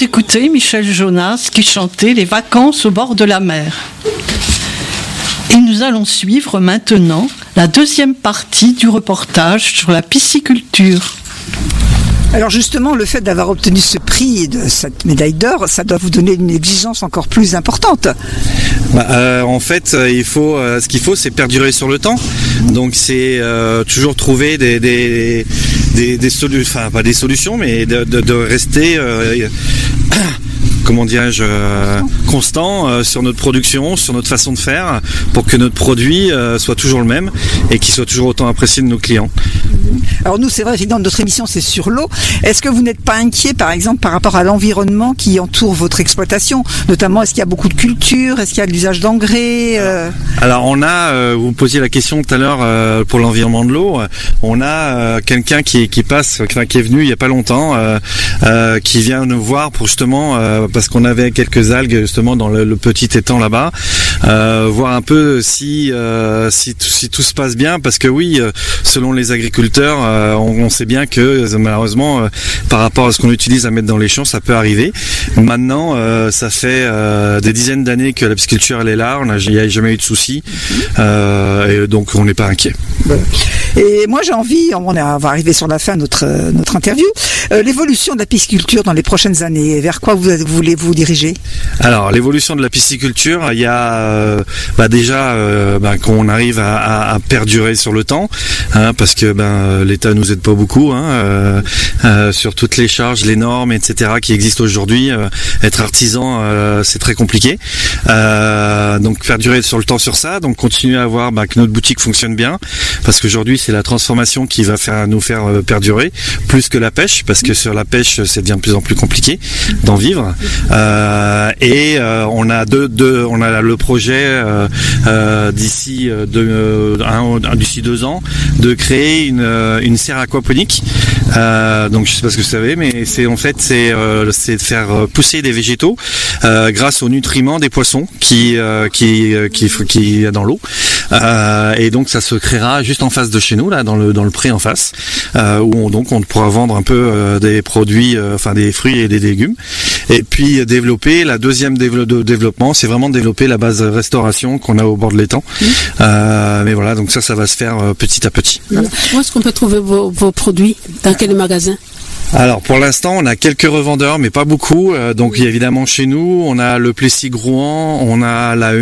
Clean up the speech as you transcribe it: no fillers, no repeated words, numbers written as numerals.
d'écouter Michel Jonas qui chantait Les vacances au bord de la mer. Et nous allons suivre maintenant la deuxième partie du reportage sur la pisciculture. Alors justement, le fait d'avoir obtenu ce prix, de cette médaille d'or, ça doit vous donner une exigence encore plus importante. En fait, ce qu'il faut, c'est perdurer sur le temps. Donc c'est toujours trouver des solutions, enfin pas des solutions, mais de rester comment dirais-je, constant sur notre production, sur notre façon de faire, pour que notre produit soit toujours le même et qu'il soit toujours autant apprécié de nos clients. Alors nous, c'est vrai, évidemment, notre émission, c'est sur l'eau. Est-ce que vous n'êtes pas inquiet, par exemple, par rapport à l'environnement qui entoure votre exploitation? Notamment, est-ce qu'il y a beaucoup de culture? Est-ce qu'il y a de l'usage d'engrais? Alors, on a, vous me posiez la question tout à l'heure pour l'environnement de l'eau. On a quelqu'un qui est venu il y a pas longtemps, qui vient nous voir pour justement, parce qu'on avait quelques algues justement dans le petit étang là-bas, voir un peu si tout se passe bien, parce que oui, selon les agriculteurs, on sait bien que malheureusement, par rapport à ce qu'on utilise à mettre dans les champs, ça peut arriver. Maintenant, ça fait des dizaines d'années que la pisciculture elle est là, il n'y a jamais eu de soucis, et donc on n'est pas inquiet. Et moi j'ai envie, on va arriver sur la fin de notre interview, l'évolution de la pisciculture dans les prochaines années, vers quoi vous voulez vous diriger? Alors l'évolution de la pisciculture, il y a déjà qu'on arrive à perdurer sur le temps, parce que l'État nous aide pas beaucoup sur toutes les charges, les normes, etc. qui existent aujourd'hui. Être artisan, c'est très compliqué. Donc perdurer sur le temps sur ça, donc continuer à voir que notre boutique fonctionne bien, parce qu'aujourd'hui c'est la transformation qui va nous faire perdurer plus que la pêche, parce que sur la pêche c'est devient de plus en plus compliqué d'en vivre. Et on a le projet d'ici 2 ans de créer une serre aquaponique. Donc je sais pas ce que vous savez, mais c'est de faire pousser des végétaux grâce aux nutriments des poissons qui y a dans l'eau. Et donc ça se créera juste en face de chez nous, là dans le pré en face, où on pourra vendre un peu des produits, des fruits et des légumes. Et puis développer la deuxième développement, c'est vraiment développer la base restauration qu'on a au bord de l'étang. Mais voilà, donc ça va se faire petit à petit. Voilà. Où est-ce qu'on peut trouver vos produits? Dans quel magasin? Alors pour l'instant on a quelques revendeurs mais pas beaucoup, donc évidemment chez nous on a le Plessis Rouen, on a la